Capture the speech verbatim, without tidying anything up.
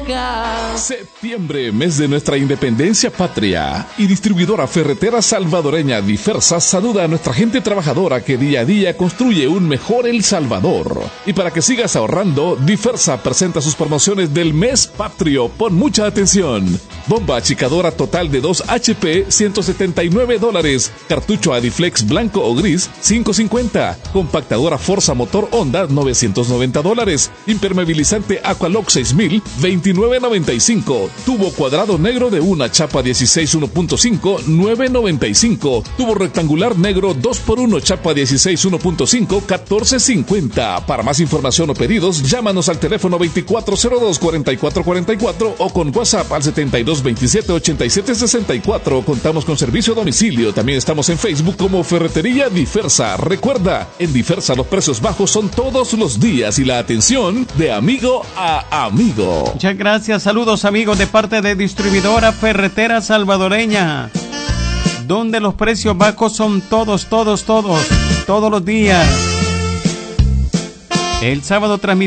boca. Septiembre, mes de nuestra independencia patria. Y distribuidora ferretera salvadoreña Diversa saluda a nuestra gente trabajadora que día a día construye un mejor El Salvador. Y para que sigas ahorrando, Diversa presenta sus promociones del mes patrio. Pon mucha atención. Bomba achicadora total de dos H P, ciento setenta y nueve dólares. Cartucho Adiflex blanco o gris, cinco cincuenta. Compactadora Forza motor Honda, novecientos noventa dólares. Impermeabilizante Aqualock seis mil, veintinueve noventa y cinco. Tubo cuadrado negro de una chapa dieciséis uno punto cinco, nueve noventa y cinco. Tubo rectangular negro dos por uno chapa dieciséis uno punto cinco, catorce cincuenta. Para más información o pedidos, llámanos al teléfono veinticuatro cero dos, cuarenta y cuatro cuarenta y cuatro o con WhatsApp al setenta y dos veintisiete ochenta y siete sesenta y cuatro. Contamos con servicio a domicilio. También estamos en Facebook como Ferretería Diversa. Recuerda, en Diversa los precios bajos son todos los días y la atención de amigo a amigo. Muchas gracias. Saludos, amigos, de parte de Distribuidora Ferretera Salvadoreña, donde los precios bajos son todos, todos, todos, todos los días. El sábado transmitimos